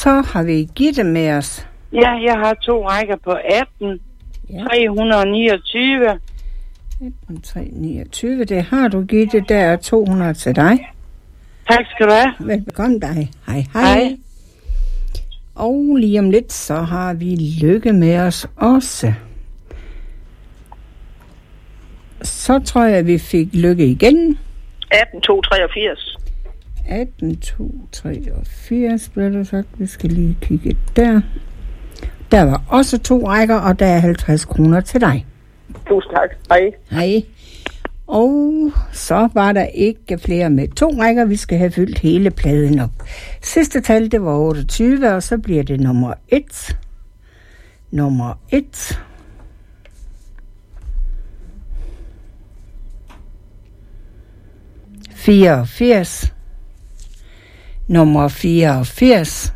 Så har vi Gitte med os. Ja, jeg har 2 rækker på 18. Ja. 329. 329, det har du, Gitte. Der er 200 til dig. Tak skal du have. Velbekomme dig. Hej, hej. Og lige om lidt, så har vi Lykke med os også. Så tror jeg, vi fik Lykke igen. 18283. 18283, bliver det sagt. Vi skal lige kigge der. Der var også 2 rækker, og der er 50 kroner til dig. Tusind tak. Hej. Hej. Og så var der ikke flere med 2 rækker. Vi skal have fyldt hele pladen op. Sidste tal, det var 28, og så bliver det nummer 1. Nummer 1. ...84... ...nummer 84...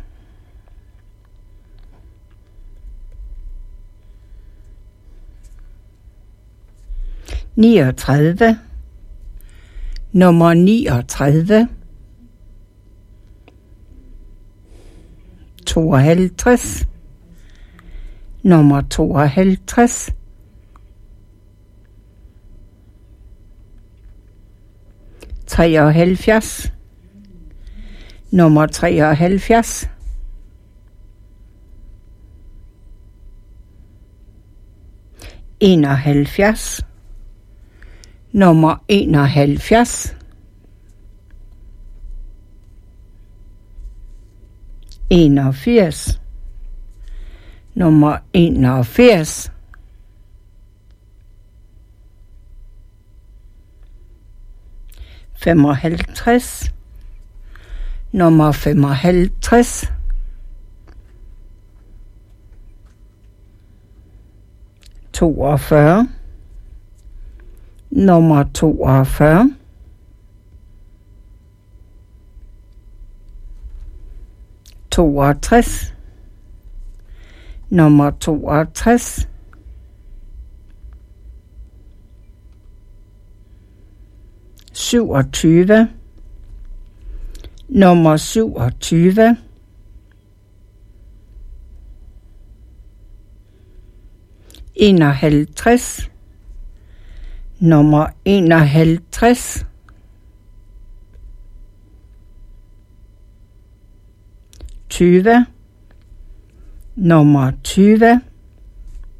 ...39... ...nummer 39... ...52... ...nummer 52... ...73... ...nummer 73... ...71... ...nummer 71... ...81... ...nummer 81... ...55... ...nummer 55... ...42... ...nummer 42... ...62... ...nummer 62... ...27... ...nummer 27... ...51... ...nummer 51... ...20... ...nummer 20...